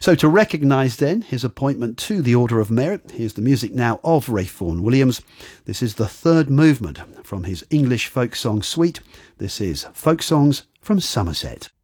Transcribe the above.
So to recognise then his appointment to the Order of Merit, here's the music now of Ralph Vaughan Williams. This is the third movement from his English folk song suite. This is Folk Songs from Somerset.